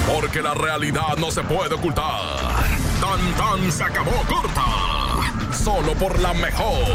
porque la realidad no se puede ocultar. Tan tan se acabó corta, solo por la mejor.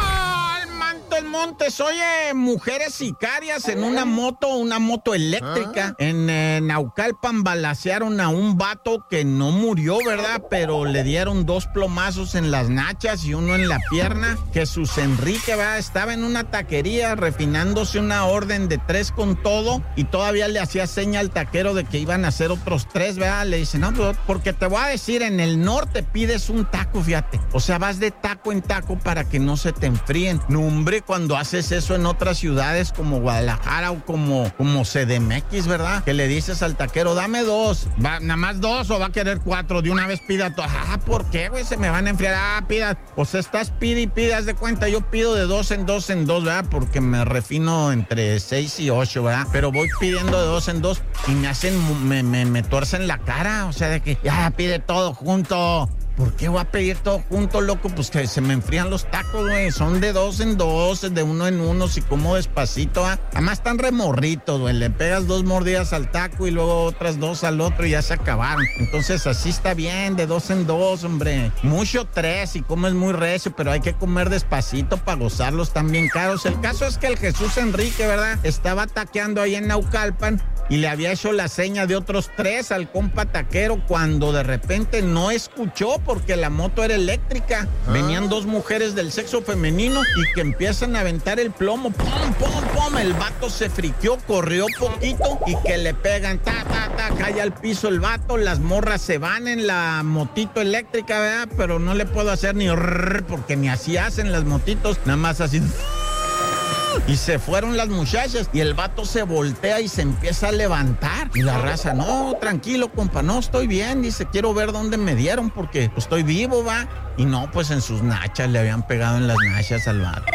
El Montes, oye, mujeres sicarias en una moto eléctrica. En Naucalpan balacearon a un vato que no murió, ¿verdad? Pero le dieron 2 plomazos en las nachas y uno en la pierna. Jesús Enrique, ¿verdad? Estaba en una taquería refinándose una orden de 3 con todo y todavía le hacía seña al taquero de que iban a hacer otros 3, ¿verdad? Le dice, no, porque te voy a decir, en el norte pides un taco, fíjate. O sea, vas de taco en taco para que no se te enfríen. No, hombre, cuando haces eso en otras ciudades como Guadalajara o como CDMX, ¿verdad? Que le dices al taquero, dame 2, nada más 2 o va a querer 4, de una vez pida todo. ¿Por qué, güey? Se me van a enfriar. Pida. O sea, estás pide y pide, haz de cuenta, yo pido de 2 en 2 en 2, ¿verdad? Porque me refino entre 6 y 8, ¿verdad? Pero voy pidiendo de 2 en 2 y me hacen, me tuercen la cara, o sea, de que ya pide todo junto. ¿Por qué voy a pedir todo junto, loco? Pues que se me enfrían los tacos, güey. Son de 2 en 2, de 1 en 1, si como despacito, ¿ah? Además están remorritos, güey. Le pegas 2 mordidas al taco y luego otras 2 al otro y ya se acabaron. Entonces así está bien, de 2 en 2, hombre. Mucho 3 si comes muy recio, pero hay que comer despacito para gozarlos, tan bien caros. El caso es que el Jesús Enrique, ¿verdad? Estaba taqueando ahí en Naucalpan y le había hecho la seña de otros 3 al compa taquero cuando de repente no escuchó porque la moto era eléctrica. Venían 2 mujeres del sexo femenino y que empiezan a aventar el plomo. ¡Pum, pum, pum! El vato se friqueó, corrió poquito y que le pegan. Cae al piso el vato. Las morras se van en la motito eléctrica, ¿verdad? Pero no le puedo hacer ni porque ni así hacen las motitos. Nada más así. Y se fueron las muchachas y el vato se voltea y se empieza a levantar. Y la raza, no, tranquilo, compa, no, estoy bien. Dice, quiero ver dónde me dieron porque estoy vivo, va. Y no, pues en sus nachas, le habían pegado en las nachas al vato.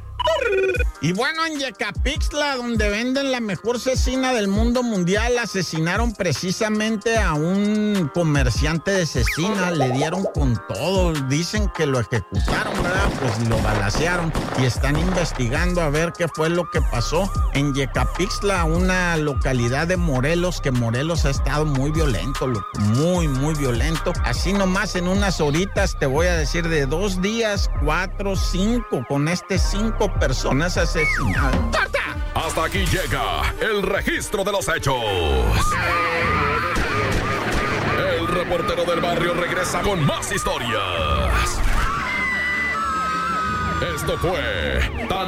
Y bueno, en Yecapixtla, donde venden la mejor cecina del mundo mundial, asesinaron precisamente a un comerciante de cecina. Le dieron con todo. Dicen que lo ejecutaron, ¿verdad? Pues lo balacearon y están investigando a ver qué fue lo que pasó en Yecapixtla, una localidad de Morelos, que Morelos ha estado muy violento, loco, muy, muy violento. Así nomás en unas horitas te voy a decir, de 2 días, 4, 5, con 5 personas asesinadas. ¡Corta! Hasta aquí llega el registro de los hechos. El reportero del barrio regresa con más historias. Esto fue Tan